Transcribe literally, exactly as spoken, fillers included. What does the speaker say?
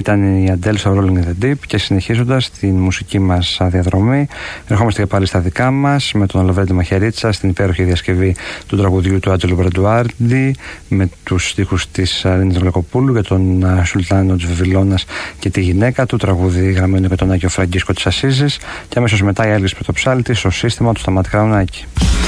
Ήταν η Αντέλ στο Rolling in the Deep. Και συνεχίζοντας την μουσική μας διαδρομή, ερχόμαστε και πάλι στα δικά μας με τον Λαβρέντι Μαχαιρίτσα στην υπέροχη διασκευή του τραγουδιού του Άντζελο Μπραντουάρντι, με τους στίχους της Αρίνης Βλακοπούλου για τον Σουλτάνο της Βαβυλώνας και τη γυναίκα του, τραγούδι γραμμένο για τον Άγιο Φραγκίσκο της Ασίζης. Και αμέσως μετά η Έλγης Πρωτοψάλτη στο σύστημα του Σταμάτη Καραουνάκη.